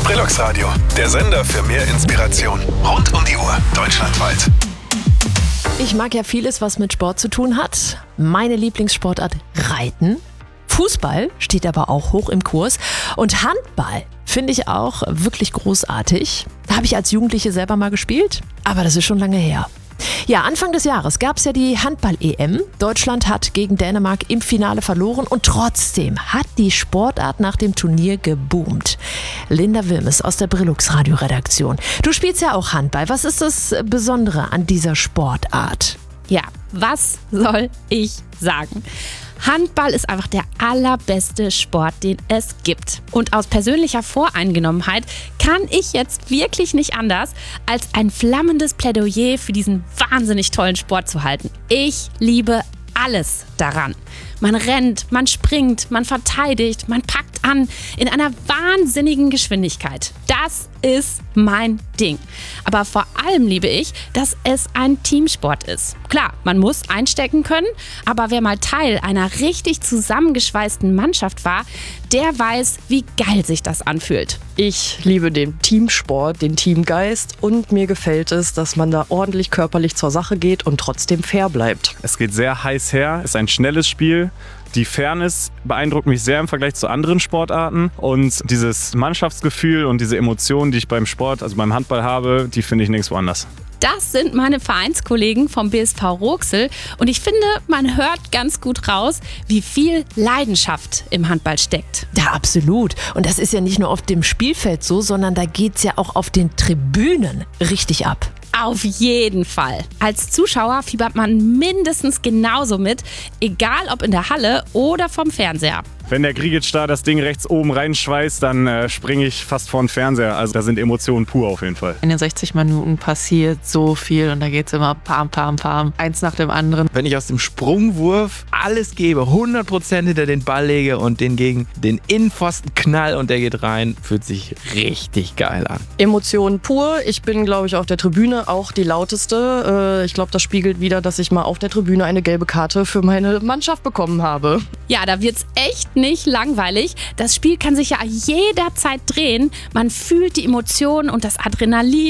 Brillux Radio, der Sender für mehr Inspiration. Rund um die Uhr, deutschlandweit. Ich mag ja vieles, was mit Sport zu tun hat. Meine Lieblingssportart Reiten. Fußball steht aber auch hoch im Kurs. Und Handball finde ich auch wirklich großartig. Da habe ich als Jugendliche selber mal gespielt, aber das ist schon lange her. Ja, Anfang des Jahres gab es ja die Handball-EM. Deutschland hat gegen Dänemark im Finale verloren und trotzdem hat die Sportart nach dem Turnier geboomt. Linda Wilmes aus der Brillux Radio-Redaktion. Du spielst ja auch Handball. Was ist das Besondere an dieser Sportart? Ja, was soll ich sagen? Handball ist einfach der allerbeste Sport, den es gibt. Und aus persönlicher Voreingenommenheit kann ich jetzt wirklich nicht anders, als ein flammendes Plädoyer für diesen wahnsinnig tollen Sport zu halten. Ich liebe alles daran. Man rennt, man springt, man verteidigt, man packt an in einer wahnsinnigen Geschwindigkeit. Das ist mein Ding. Aber vor allem liebe ich, dass es ein Teamsport ist. Klar, man muss einstecken können, aber wer mal Teil einer richtig zusammengeschweißten Mannschaft war, der weiß, wie geil sich das anfühlt. Ich liebe den Teamsport, den Teamgeist und mir gefällt es, dass man da ordentlich körperlich zur Sache geht und trotzdem fair bleibt. Es geht sehr heiß her, ist ein schnelles Spiel. Die Fairness beeindruckt mich sehr im Vergleich zu anderen Sportarten und dieses Mannschaftsgefühl und diese Emotionen, die ich beim Sport, also beim Handball habe, die finde ich nirgendwo anders. Das sind meine Vereinskollegen vom BSV Roxel und ich finde, man hört ganz gut raus, wie viel Leidenschaft im Handball steckt. Ja, absolut. Und das ist ja nicht nur auf dem Spielfeld so, sondern da geht's ja auch auf den Tribünen richtig ab. Auf jeden Fall. Als Zuschauer fiebert man mindestens genauso mit, egal ob in der Halle oder vom Fernseher. Wenn der Grigic da das Ding rechts oben reinschweißt, dann springe ich fast vor den Fernseher. Also da sind Emotionen pur auf jeden Fall. In den 60 Minuten passiert so viel und da geht es immer pam, pam, pam, eins nach dem anderen. Wenn ich aus dem Sprungwurf alles gebe, 100% hinter den Ball lege und den gegen den Innenpfosten knall und der geht rein, fühlt sich richtig geil an. Emotionen pur. Ich bin, glaube ich, auf der Tribüne auch die lauteste. Ich glaube, das spiegelt wieder, dass ich mal auf der Tribüne eine gelbe Karte für meine Mannschaft bekommen habe. Ja, da wird's echt nicht langweilig. Das Spiel kann sich ja jederzeit drehen. Man fühlt die Emotionen und das Adrenalin